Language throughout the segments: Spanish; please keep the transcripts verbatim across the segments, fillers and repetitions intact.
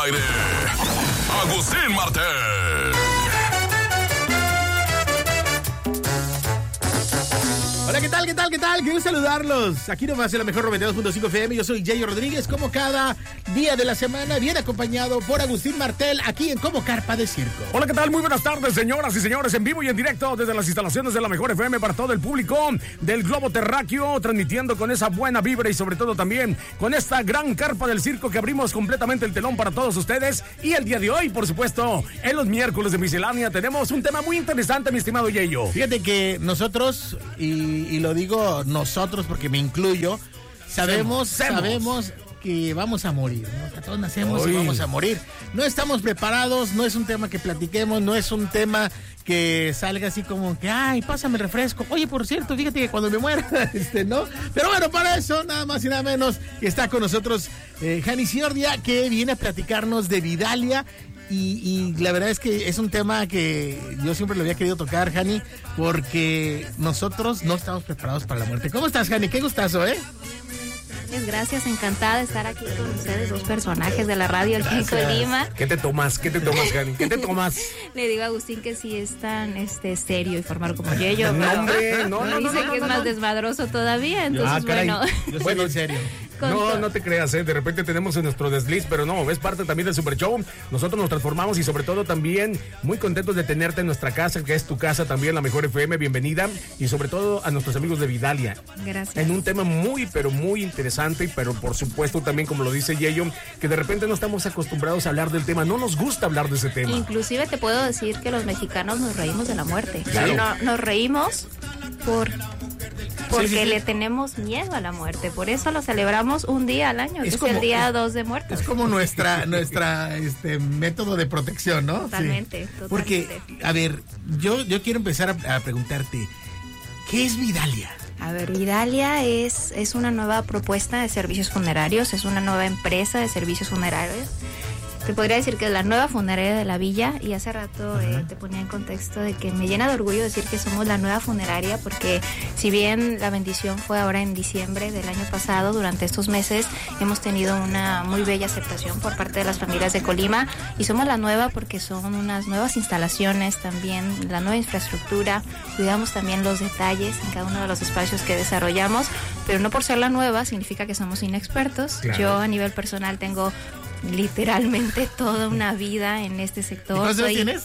aire, Agustín Martel. Hola, ¿qué tal? ¿Qué tal? ¿Qué tal? Quiero saludarlos. Aquí nomás en la mejor noventa y dos punto cinco F M. Yo soy Yayo Rodríguez, como cada día de la semana, bien acompañado por Agustín Martel, aquí en Como Carpa de Circo. Hola, ¿qué tal? Muy buenas tardes, señoras y señores, en vivo y en directo desde las instalaciones de la mejor F M para todo el público del globo terráqueo, transmitiendo con esa buena vibra y sobre todo también con esta gran carpa del circo que abrimos completamente el telón para todos ustedes. Y el día de hoy, por supuesto, en los miércoles de miscelánea, tenemos un tema muy interesante, mi estimado Yayo. Fíjate que nosotros, y, y lo digo nosotros porque me incluyo, sabemos, Semos. sabemos que vamos a morir, ¿no? O sea, todos nacemos Uy. y vamos a morir. No estamos preparados, no es un tema que platiquemos, no es un tema que salga así como que, ay, pásame el refresco. Oye, por cierto, fíjate que cuando me muera, este, ¿no? Pero bueno, para eso, nada más y nada menos, que está con nosotros eh, Jani Ciordia, que viene a platicarnos de Vidalia. Y, y la verdad es que es un tema que yo siempre lo había querido tocar, Jani, porque nosotros no estamos preparados para la muerte. ¿Cómo estás, Jani? Qué gustazo, ¿eh? Gracias, encantada de estar aquí con ustedes, dos personajes de la radio aquí en Colima. ¿Qué te tomas? ¿Qué te tomas, Gani? ¿Qué te tomas? Le digo a Agustín que sí es tan este, serio y formal como Yayo. No, pero hombre, no, me no, dice no, no, que no, es más no. desmadroso todavía, entonces Ah, caray, bueno. yo soy Bueno, en serio. con No, todo. no te creas, ¿eh? De repente tenemos en nuestro desliz, pero no, es parte también del Super Show. Nosotros nos transformamos y sobre todo también muy contentos de tenerte en nuestra casa, que es tu casa también, la mejor F M, bienvenida. Y sobre todo a nuestros amigos de Vidalia. Gracias. En un tema muy, pero muy interesante, pero por supuesto también, como lo dice Yayo, que de repente no estamos acostumbrados a hablar del tema, no nos gusta hablar de ese tema. Inclusive te puedo decir que los mexicanos nos reímos de la muerte. Claro. No, nos reímos por... porque Sí, sí, sí. le tenemos miedo a la muerte, por eso lo celebramos un día al año, que Es es, como- el día es- dos de muertos. Es como nuestra, nuestra, este, método de protección, ¿no? Totalmente, Sí. totalmente. Porque, a ver, yo, yo quiero empezar a, a preguntarte, ¿qué es Vidalia? A ver, Vidalia es, es una nueva propuesta de servicios funerarios, es una nueva empresa de servicios funerarios. Te podría decir que es la nueva funeraria de la villa, y hace rato eh, te ponía en contexto de que me llena de orgullo decir que somos la nueva funeraria, porque si bien la bendición fue ahora en diciembre del año pasado, durante estos meses hemos tenido una muy bella aceptación por parte de las familias de Colima, y somos la nueva porque son unas nuevas instalaciones también, la nueva infraestructura, cuidamos también los detalles en cada uno de los espacios que desarrollamos, pero no por ser la nueva significa que somos inexpertos. Claro. Yo a nivel personal tengo literalmente toda una vida en este ¿Y sector. cuántos años Soy- tienes?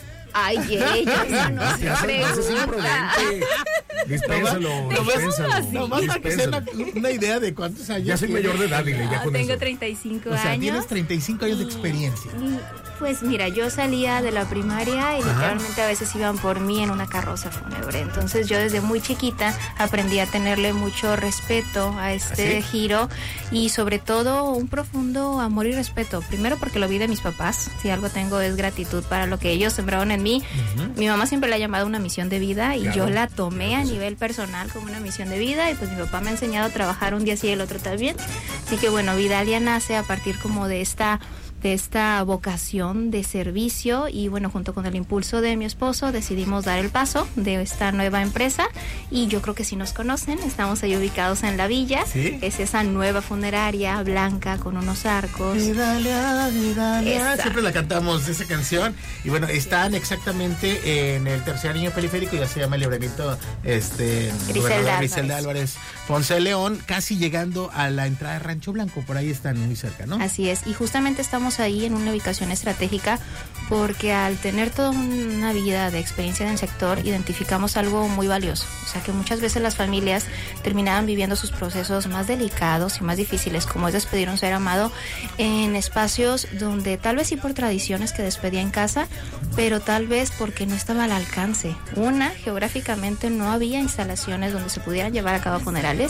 Ay, ella, no se Eso- eso es pregunta. imprudente. Dispénsalo, Nomás- dispénsalo. Nomás para que sea una, dispénsalo. una idea de cuántos años Ya soy tienes. mayor de edad, dile, ya Ah, con tengo eso. treinta y cinco O sea, años. tienes treinta y cinco años de Y- experiencia. y, Pues mira, yo salía de la primaria y literalmente a veces iban por mí en una carroza fúnebre. Entonces yo desde muy chiquita aprendí a tenerle mucho respeto a este ¿Ah, sí? giro, y sobre todo un profundo amor y respeto. Primero porque lo vi de mis papás. Si algo tengo es gratitud para lo que ellos sembraron en mí. Mi mamá siempre la ha llamado una misión de vida, y Claro. yo la tomé a nivel personal como una misión de vida, y pues mi papá me ha enseñado a trabajar un día sí y el otro también. Así que bueno, Vidalia nace a partir como de esta de esta vocación de servicio, y bueno, junto con el impulso de mi esposo decidimos dar el paso de esta nueva empresa, y yo creo que si nos conocen, estamos ahí ubicados en la villa. ¿Sí? Es esa nueva funeraria blanca con unos arcos. Vidalia, Vidalia. Esa. Siempre la cantamos, esa canción. Y bueno, están exactamente en el tercer año periférico, ya se llama el libramiento este, Griselda gobernador Álvarez. Griselda Álvarez Ponce de León, casi llegando a la entrada de Rancho Blanco. Por ahí están muy cerca, ¿no? Así es, y justamente estamos ahí en una ubicación estratégica porque al tener toda una vida de experiencia en el sector, identificamos algo muy valioso. O sea, que muchas veces las familias terminaban viviendo sus procesos más delicados y más difíciles, como es despedir a un ser amado, en espacios donde tal vez sí por tradiciones que despedía en casa, pero tal vez porque no estaba al alcance. Una, geográficamente no había instalaciones donde se pudieran llevar a cabo funerales.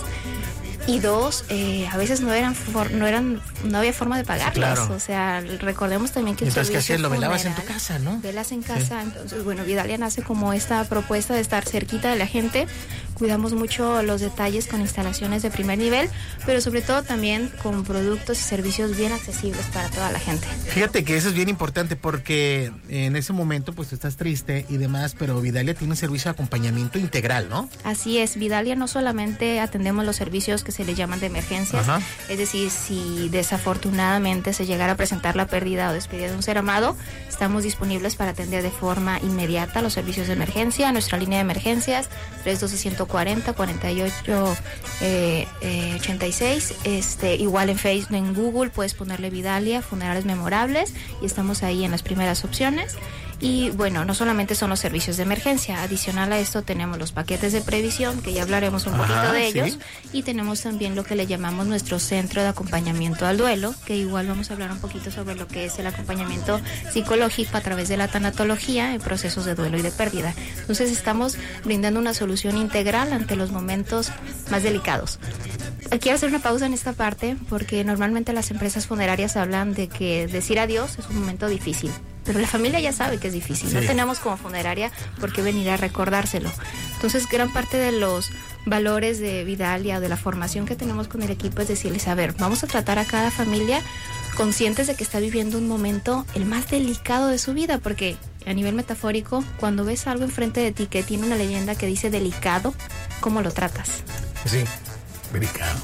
Y dos, eh, a veces no eran, for, no eran, no había forma de pagarlos. Claro. O sea, recordemos también que el Entonces, ¿qué servicio hacías? Lo velabas en tu funeral, casa, ¿no? Velas en casa. Entonces, bueno, Vidalia nace como esta propuesta de estar cerquita de la gente, Cuidamos mucho los detalles con instalaciones de primer nivel, pero sobre todo también con productos y servicios bien accesibles para toda la gente. Fíjate que eso es bien importante porque en ese momento pues tú estás triste y demás, pero Vidalia tiene un servicio de acompañamiento integral, ¿no? Así es, Vidalia no solamente atendemos los servicios que se le llaman de emergencias, Ajá. es decir, si desafortunadamente se llegara a presentar la pérdida o despedida de un ser amado, estamos disponibles para atender de forma inmediata los servicios de emergencia, nuestra línea de emergencias tres uno dos, uno cuatro cero, cuarenta y ocho ochenta y seis, este, igual en Facebook, en Google puedes ponerle Vidalia, funerales memorables, y estamos ahí en las primeras opciones. Y bueno, no solamente son los servicios de emergencia, adicional a esto tenemos los paquetes de previsión, que ya hablaremos un Ajá, poquito de ellos, ¿sí? Y tenemos también lo que le llamamos nuestro centro de acompañamiento al duelo, que igual vamos a hablar un poquito sobre lo que es el acompañamiento psicológico a través de la tanatología en procesos de duelo y de pérdida. Entonces estamos brindando una solución integral ante los momentos más delicados. Quiero hacer una pausa en esta parte porque normalmente las empresas funerarias hablan de que decir adiós es un momento difícil, pero la familia ya sabe que es difícil, sí. No tenemos como funeraria por qué venir a recordárselo. Entonces gran parte de los valores de Vidalia o de la formación que tenemos con el equipo es decirles, a ver, vamos a tratar a cada familia conscientes de que está viviendo un momento el más delicado de su vida, porque a nivel metafórico, cuando ves algo enfrente de ti que tiene una leyenda que dice delicado, ¿cómo lo tratas? Sí. Delicado.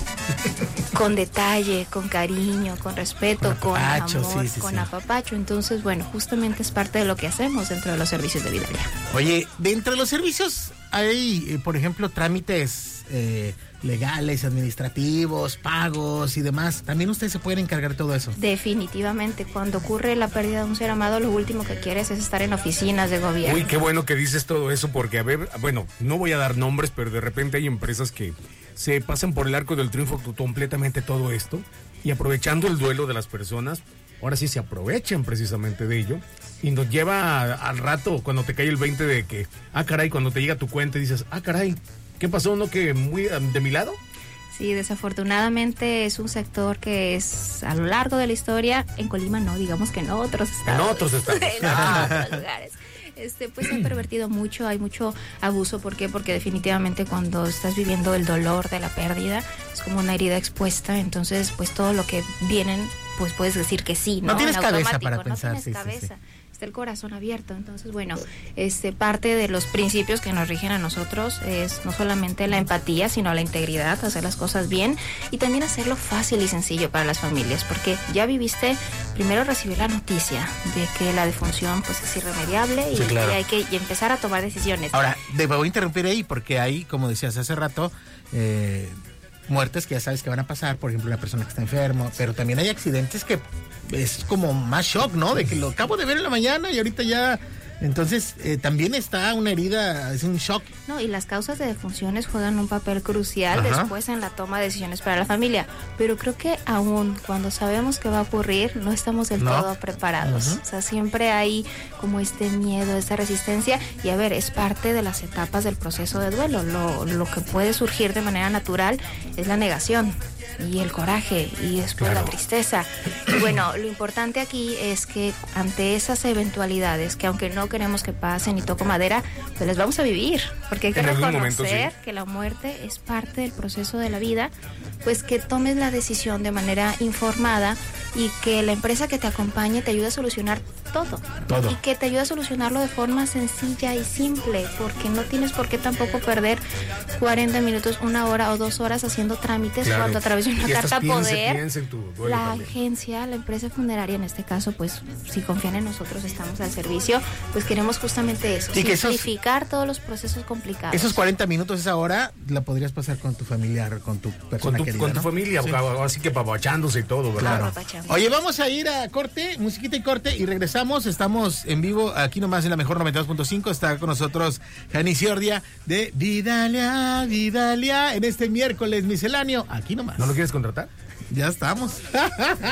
Con detalle, con cariño, con respeto, con, apapacho, con amor, sí, sí, con sí. apapacho. Entonces, bueno, justamente es parte de lo que hacemos dentro de los servicios de Vidalia. Oye, dentro de los servicios hay, eh, por ejemplo, trámites eh, legales, administrativos, pagos y demás. ¿También ustedes se pueden encargar de todo eso? Definitivamente. Cuando ocurre la pérdida de un ser amado, lo último que quieres es estar en oficinas de gobierno. Uy, qué bueno que dices todo eso, porque, a ver, bueno, no voy a dar nombres, pero de repente hay empresas que se pasan por el arco del triunfo completamente todo esto, y aprovechando el duelo de las personas, ahora sí se aprovechan precisamente de ello, y nos lleva a, al rato cuando te cae el veinte de que, ah caray, cuando te llega tu cuenta y dices, ah caray, ¿qué pasó? ¿No que muy de mi lado? Sí, desafortunadamente es un sector que es a lo largo de la historia, en Colima no, digamos que en otros estados. En otros estados. En otros lugares. Este, pues se ha pervertido mucho, hay mucho abuso. ¿Por qué? Porque definitivamente cuando estás viviendo el dolor de la pérdida es como una herida expuesta, entonces pues todo lo que vienen, pues puedes decir que sí, ¿no? No tienes cabeza para pensar, no tienes sí, cabeza. Sí, sí. Está el corazón abierto, entonces bueno, este parte de los principios que nos rigen a nosotros es no solamente la empatía, sino la integridad, hacer las cosas bien y también hacerlo fácil y sencillo para las familias, porque ya viviste, primero recibir la noticia de que la defunción pues es irremediable y, sí, claro. y hay que y empezar a tomar decisiones. Ahora, debo interrumpir ahí porque hay, como decías hace rato, eh, muertes que ya sabes que van a pasar, por ejemplo, una persona que está enfermo, pero también hay accidentes que es como más shock, ¿no? De que lo acabo de ver en la mañana y ahorita ya... Entonces, eh, también está una herida, es un shock. No, y las causas de defunciones juegan un papel crucial Ajá. después en la toma de decisiones para la familia. Pero creo que aún cuando sabemos que va a ocurrir, no estamos del no. todo preparados. Uh-huh. O sea, siempre hay como este miedo, esta resistencia. Y a ver, es parte de las etapas del proceso de duelo. Lo, lo que puede surgir de manera natural es la negación y el coraje y después claro. la tristeza. Y bueno, lo importante aquí es que ante esas eventualidades, que aunque no queremos que pasen y toco madera, pues les vamos a vivir, porque hay que en reconocer momento, sí. que la muerte es parte del proceso de la vida, pues que tomes la decisión de manera informada y que la empresa que te acompañe te ayude a solucionar todo. Todo. Y que te ayude a solucionarlo de forma sencilla y simple, porque no tienes por qué tampoco perder cuarenta minutos, una hora o dos horas haciendo trámites claro. cuando a través de una carta piense, poder piense en tu duelo la también. Agencia, la empresa funeraria en este caso, pues si confían en nosotros estamos al servicio, pues queremos justamente eso, y simplificar esos, todos los procesos complicados. Esos cuarenta minutos, esa hora, la podrías pasar con tu familiar, con tu persona con tu, querida, con tu ¿no? familia, sí. así que papachándose y todo, ¿verdad? Claro. Oye, vamos a ir a corte, musiquita y corte, y regresamos. Estamos en vivo aquí nomás en la mejor noventa y dos punto cinco. Está con nosotros Janice Ordia de Vidalia, Vidalia, en este miércoles misceláneo. Aquí nomás. ¿No lo quieres contratar? Ya estamos.